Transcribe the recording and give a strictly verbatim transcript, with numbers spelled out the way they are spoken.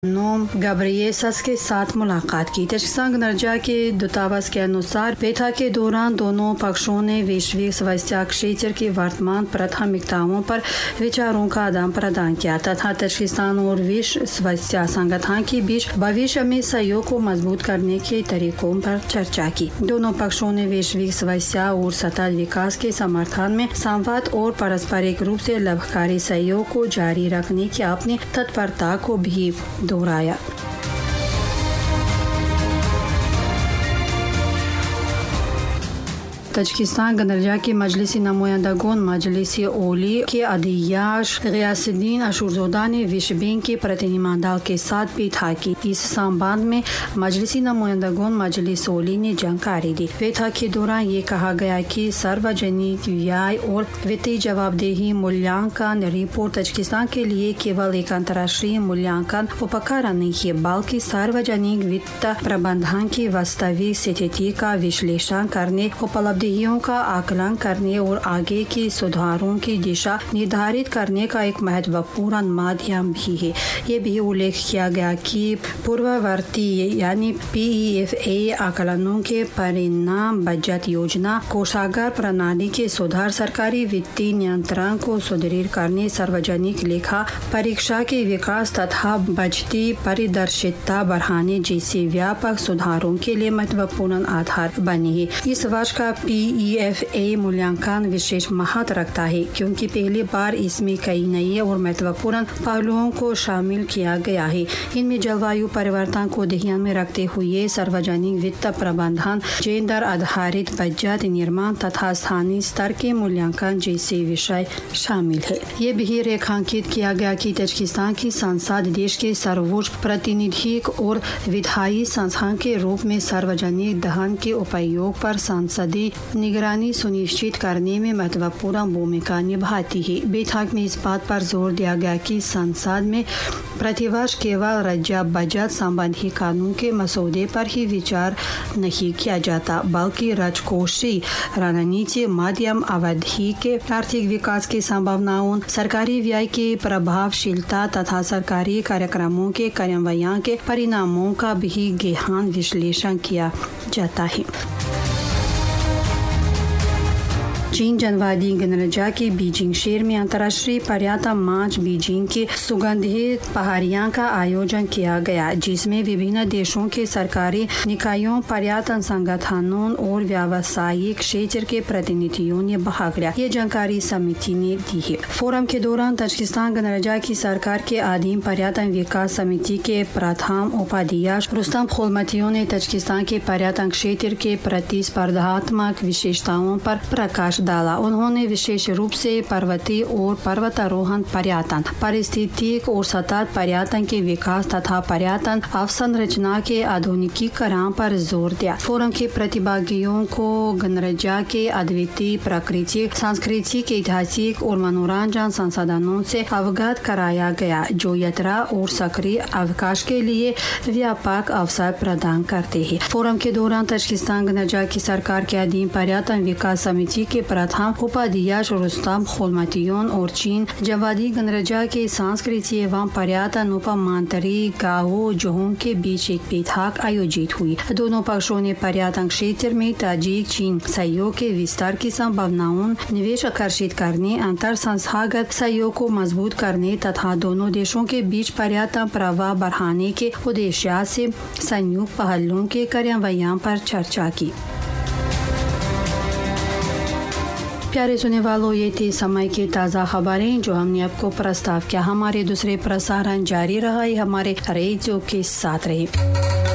नोम गब्रियेसस के साथ मुलाकात की। तजिकिस्तान गणराज्य के दूतावास के अनुसार बैठक के दौरान दोनों पक्षों ने वैश्विक स्वास्थ्य क्षेत्र की वर्तमान प्राथमिकताओं पर विचारों का आदान प्रदान किया तथा तजिकिस्तान और विश्व स्वास्थ्य संगठन के बीच भविष्य में सहयोग को मजबूत करने के तरीकों पर चर्चा की। दोनों पक्षों ने वैश्विक स्वास्थ्य और सतत विकास के समर्थन में संवाद और पारस्परिक रूप से लाभकारी सहयोग को जारी रखने की अपनी तत्परता को भी दोहराया। तजिकिस्तान गणराज्य के मजलिसी नुमाइंदगान मजलिसी ओली के अध्यक्ष गियासुद्दीन अशुरज़ोदा ने विश्व बैंक के प्रतिनिधिमंडल के साथ बैठक की। इस संबंध में मजलिसी नुमाइंदगान मजलिस ओली ने जानकारी दी। बैठक के दौरान ये कहा गया कि सार्वजनिक व्यय और वित्तीय जवाबदेही मूल्यांकन रिपोर्ट तजिकिस्तान के लिए केवल एक अंतर्राष्ट्रीय मूल्यांकन उपकरण नहीं है, बल्कि सार्वजनिक वित्त प्रबंधन की वास्तविक स्थिति का विश्लेषण करने, उपलब्ध उपलब्धियों का आकलन करने और आगे के सुधारों की दिशा निर्धारित करने का एक महत्वपूर्ण माध्यम भी है। ये भी उल्लेख किया गया कि पूर्ववर्ती यानी पी ई एफ ए आकलनों के परिणाम बजट योजना, कोषागार प्रणाली के सुधार, सरकारी वित्तीय नियंत्रण को सुदृढ़ करने, सार्वजनिक लेखा परीक्षा के विकास तथा बजटी पारदर्शिता बढ़ाने जैसे व्यापक सुधारों के लिए महत्वपूर्ण आधार बने हैं। इस वर्ष का पी ई एफ ए मूल्यांकन विशेष महत्व रखता है क्योंकि पहली बार इसमें कई नए और महत्वपूर्ण पहलुओं को शामिल किया गया है। इनमें जलवायु परिवर्तन को ध्यान में रखते हुए सार्वजनिक वित्त प्रबंधन, जेंडर आधारित बजट निर्माण तथा स्थानीय स्तर के मूल्यांकन जैसे विषय शामिल है। ये भी रेखांकित किया गया कि तजिकिस्तान की संसद देश के सर्वोच्च प्रातिनिधिक और विधायी संस्थान के रूप में सार्वजनिक धन के उपयोग पर संसदीय निगरानी सुनिश्चित करने में महत्वपूर्ण भूमिका निभाती है। बैठक में इस बात पर जोर दिया गया कि संसद में प्रतिवर्ष केवल राज्य बजट संबंधी कानून के मसौदे पर ही विचार नहीं किया जाता, बल्कि राजकोषीय रणनीति, मध्यम अवधि के आर्थिक विकास की संभावनाओं, सरकारी व्यय की प्रभावशीलता तथा सरकारी कार्यक्रमों के कार्यान्वयन के परिणामों का भी गहन विश्लेषण किया जाता है। चीन जनवादी गणराज्य के बीजिंग शहर में अंतर्राष्ट्रीय पर्यटन मंच बीजिंग के सुगंधित पहाड़ियां का आयोजन किया गया, जिसमें विभिन्न देशों के सरकारी निकायों, पर्यटन संगठनों और व्यावसायिक क्षेत्र के प्रतिनिधियों ने भाग लिया। ये जानकारी समिति ने दी है। फोरम के दौरान तजिकिस्तान गणराज्य की सरकार के अधीन पर्यटन विकास समिति के प्रथम उपाध्यक्ष रुस्तम खोलमतियों ने तजिकिस्तान के पर्यटन क्षेत्र के प्रतिस्पर्धात्मक विशेषताओं पर प्रकाश डाला। उन्होंने विशेष रूप से पर्वतीय और पर्वतारोहण पर्यटन, पारिस्थितिक और सतत पर्यटन के विकास तथा पर्यटन अवसंरचना के आधुनिकीकरण पर जोर दिया। फोरम के प्रतिभागियों को गणराज्य के अद्वितीय प्राकृतिक, सांस्कृतिक, ऐतिहासिक और मनोरंजन संसाधनों से अवगत कराया गया, जो यात्रा और सक्रिय अवकाश के लिए व्यापक अवसर प्रदान करते हैं। फोरम के दौरान तजिकिस्तान गणराज्य की सरकार के अधीन पर्यटन विकास समिति के प्रथम उपाध्यक्ष रुस्तम खोलमतियों और चीन जनवादी गणराज्य के संस्कृति एवं पर्यटन उप मंत्री गाओ जोंग के बीच एक बैठक आयोजित हुई। दोनों पक्षों ने पर्यटन क्षेत्र में ताजिक चीन सहयोग के विस्तार की संभावनाओं, निवेश आकर्षित करने, अंतर संस्थागत सहयोग को मजबूत करने तथा दोनों देशों के बीच पर्यटन प्रवाह बढ़ाने के उद्देश्य से संयुक्त पहलों के कार्यान्वयन पर चर्चा की। प्यारे सुनने वालों, ये थी समय की ताज़ा खबरें जो हमने आपको प्रस्ताव किया। हमारे दूसरे प्रसारण जारी रहा, हमारे रेडियो के साथ रहे।